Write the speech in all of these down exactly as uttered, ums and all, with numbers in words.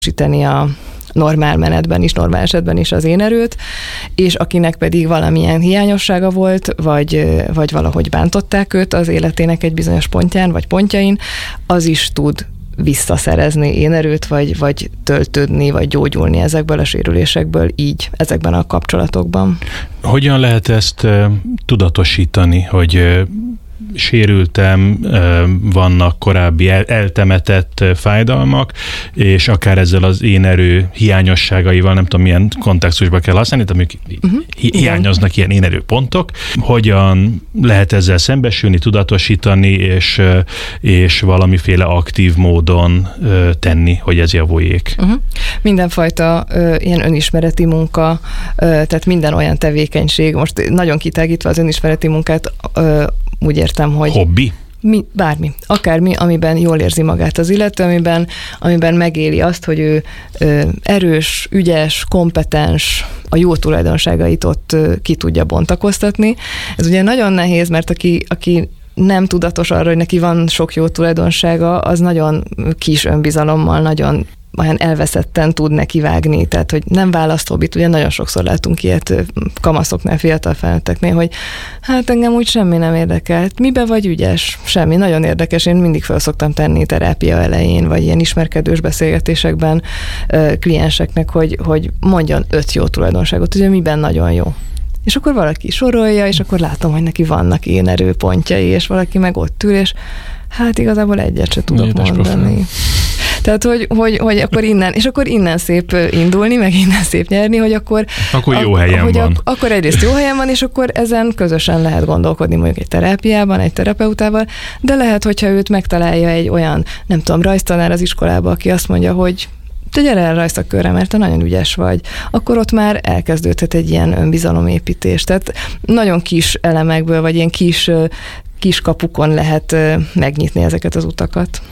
tudósítani a normál menetben is, normál esetben is az énerőt, és akinek pedig valamilyen hiányossága volt, vagy, vagy valahogy bántották őt az életének egy bizonyos pontján, vagy pontjain, az is tud visszaszerezni énerőt, vagy, vagy töltődni, vagy gyógyulni ezekből a sérülésekből így, ezekben a kapcsolatokban. Hogyan lehet ezt uh, tudatosítani, hogy uh, sérültem, vannak korábbi eltemetett fájdalmak, és akár ezzel az én erő hiányosságaival, nem tudom milyen kontextusba kell használni, amik uh-huh. hi- hiányoznak ilyen én erő pontok. Hogyan lehet ezzel szembesülni, tudatosítani, és, és valamiféle aktív módon tenni, hogy ez javuljék? Uh-huh. Mindenfajta uh, ilyen önismereti munka, uh, tehát minden olyan tevékenység, most nagyon kitágítva az önismereti munkát, uh, úgy értem, hogy... Hobbi? Mi, bármi. Akármi, amiben jól érzi magát az illető, amiben, amiben megéli azt, hogy ő ö, erős, ügyes, kompetens, a jó tulajdonságait ott ö, ki tudja bontakoztatni. Ez ugye nagyon nehéz, mert aki, aki nem tudatos arra, hogy neki van sok jó tulajdonsága, az nagyon kis önbizalommal, nagyon olyan elveszetten tud nekivágni, tehát hogy nem választ hobbit, ugye nagyon sokszor látunk ilyet kamaszoknál, fiatal felnőtteknél, hogy hát engem úgy semmi nem érdekelt. Mibe vagy ügyes? Semmi. Nagyon érdekes. Én mindig fel szoktam tenni terápia elején, vagy ilyen ismerkedős beszélgetésekben klienseknek, hogy, hogy mondjon öt jó tulajdonságot, ugye miben nagyon jó. És akkor valaki sorolja, és akkor látom, hogy neki vannak én erőpontjai, és valaki meg ott ül, és hát igazából egyet se tudok Édes mondani. Profán. Tehát, hogy, hogy, hogy akkor innen, és akkor innen szép indulni, meg innen szép nyerni, hogy akkor... Akkor jó helyen hogy van. Ak- akkor egyrészt jó helyen van, és akkor ezen közösen lehet gondolkodni mondjuk egy terápiában, egy terapeutával, de lehet, hogyha őt megtalálja egy olyan, nem tudom, rajztanár az iskolába, aki azt mondja, hogy te gyere el rajzszakörre, mert te nagyon ügyes vagy, akkor ott már elkezdődhet egy ilyen önbizalomépítés. Tehát nagyon kis elemekből, vagy ilyen kis, kis kapukon lehet megnyitni ezeket az utakat.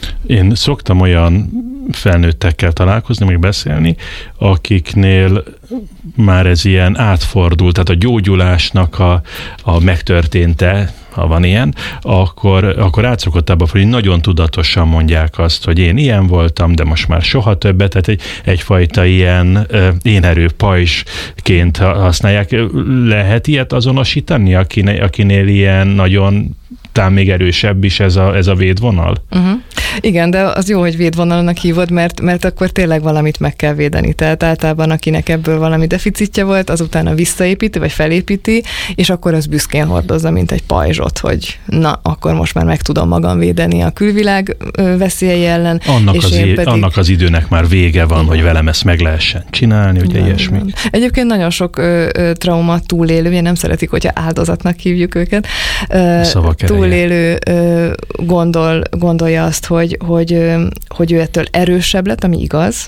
Én szoktam olyan felnőttekkel találkozni, meg beszélni, akiknél már ez ilyen átfordult, tehát a gyógyulásnak a, a megtörténte, ha van ilyen, akkor, akkor át szokott abba fordulni, hogy nagyon tudatosan mondják azt, hogy én ilyen voltam, de most már soha többet, tehát egy, egyfajta ilyen én erő pajzsként használják. Lehet ilyet azonosítani, akinél, akinél ilyen nagyon talán még erősebb is ez a, ez a védvonal? Uh-huh. Igen, de az jó, hogy védvonalnak hívod, mert, mert akkor tényleg valamit meg kell védeni. Tehát általában akinek ebből valami deficitje volt, azután visszaépíti, vagy felépíti, és akkor az büszkén hordozza, mint egy pajzsot, hogy na, akkor most már meg tudom magam védeni a külvilág veszélyei ellen. Annak, és az, é- pedig... annak az időnek már vége van, igen, hogy velem ezt meg lehessen csinálni, ugye igen, ilyesmi. Igen. Egyébként nagyon sok ö, ö, trauma túlélő, nem szeretik, hogyha áldozatnak hívjuk őket. Ö, túlélő ö, gondol, gondolja azt, hogy, hogy, hogy ő ettől erősebb lett, ami igaz,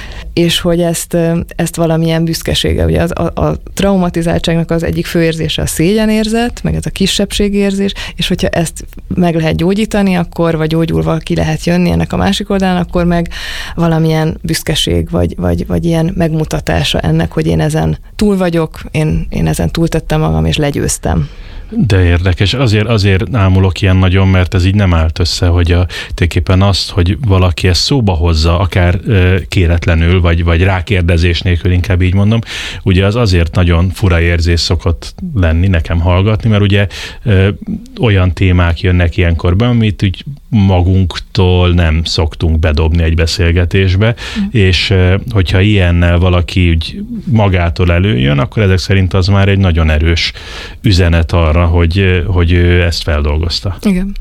és hogy ezt, ezt valamilyen büszkesége. Ugye az, a, a traumatizáltságnak az egyik fő érzése a szégyenérzet, meg ez a kisebbségérzés, és hogyha ezt meg lehet gyógyítani, akkor, vagy gyógyulva ki lehet jönni ennek a másik oldalán, akkor meg valamilyen büszkeség, vagy, vagy, vagy ilyen megmutatása ennek, hogy én ezen túl vagyok, én, én ezen túltettem magam, és legyőztem. De érdekes, azért, azért ámulok ilyen nagyon, mert ez így nem állt össze, hogy a, tulajdonképpen azt, hogy valaki ezt szóba hozza, akár ö, kéretlenül, vagy, vagy rákérdezés nélkül, inkább így mondom, ugye az azért nagyon fura érzés szokott lenni, nekem hallgatni, mert ugye ö, olyan témák jönnek ilyenkor be, amit úgy magunktól nem szoktunk bedobni egy beszélgetésbe, mm. és ö, hogyha ilyennel valaki úgy magától előjön, akkor ezek szerint az már egy nagyon erős üzenet arra, hogy, hogy ő ezt feldolgozta. Igen.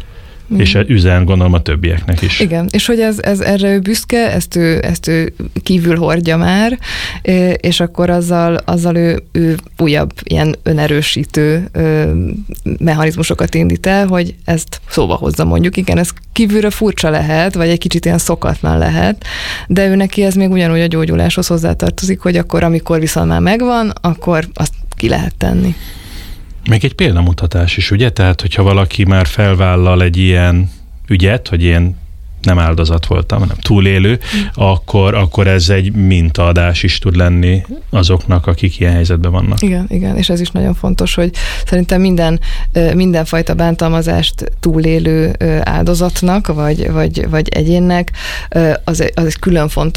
És mm. üzen, gondolom, a többieknek is. Igen, és hogy ez, ez erre ő büszke, ezt ő, ezt ő kívül hordja már, és akkor azzal, azzal ő, ő újabb ilyen önerősítő mechanizmusokat indít el, hogy ezt szóba hozza mondjuk. Igen, ez kívülről furcsa lehet, vagy egy kicsit ilyen szokatlan lehet, de ő neki ez még ugyanúgy a gyógyuláshoz hozzátartozik, hogy akkor, amikor viszont már megvan, akkor azt ki lehet tenni. Meg egy példamutatás is, ugye? Tehát, hogyha valaki már felvállal egy ilyen ügyet, hogy én nem áldozat voltam, hanem túlélő, mm. akkor, akkor ez egy mintaadás is tud lenni azoknak, akik ilyen helyzetben vannak. Igen, igen, és ez is nagyon fontos, hogy szerintem minden, mindenfajta bántalmazást túlélő áldozatnak, vagy, vagy, vagy egyénnek az, az egy külön fontos